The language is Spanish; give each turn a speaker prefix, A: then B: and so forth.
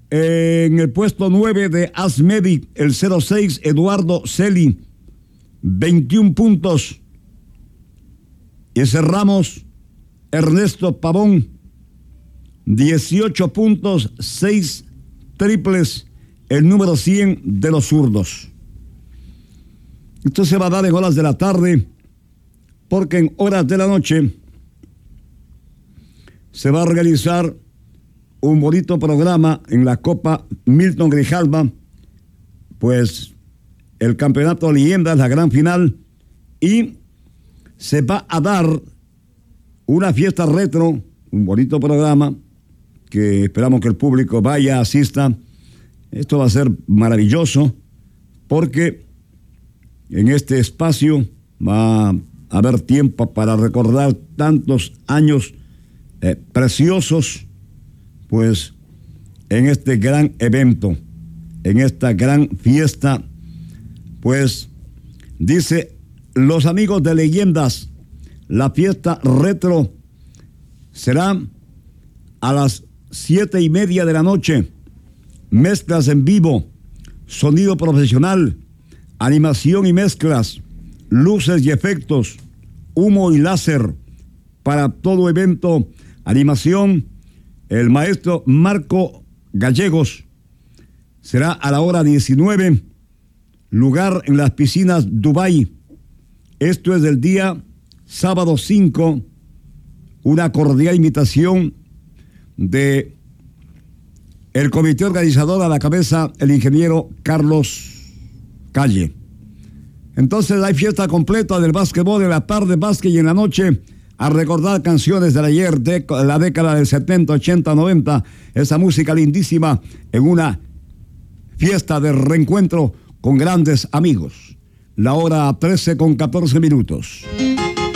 A: En el puesto 9 de Asmedic, el 06, Eduardo Celi, 21 puntos. Y cerramos, Ernesto Pavón, 18 puntos, 6 triples, el número 100 de los zurdos. Esto se va a dar en horas de la tarde, porque en horas de la noche se va a realizar un bonito programa en la Copa Milton Grijalva, pues el campeonato de leyendas, la gran final, y se va a dar una fiesta retro, un bonito programa que esperamos que el público vaya, asista. Esto va a ser maravilloso porque en este espacio va a haber tiempo para recordar tantos años preciosos, pues en este gran evento, en esta gran fiesta, pues dice los amigos de leyendas, la fiesta retro será a las 7:30 de la noche, mezclas en vivo, sonido profesional, animación y mezclas, luces y efectos, humo y láser, para todo evento, animación, el maestro Marco Gallegos. Será a la hora 19, lugar en las piscinas Dubái. Esto es del día sábado 5, una cordial invitación de el comité organizador, a la cabeza el ingeniero Carlos Calle. Entonces hay fiesta completa del básquetbol, de la tarde básquet, y en la noche a recordar canciones del ayer, de la década del 70, 80, 90, esa música lindísima en una fiesta de reencuentro con grandes amigos. La hora 13:14.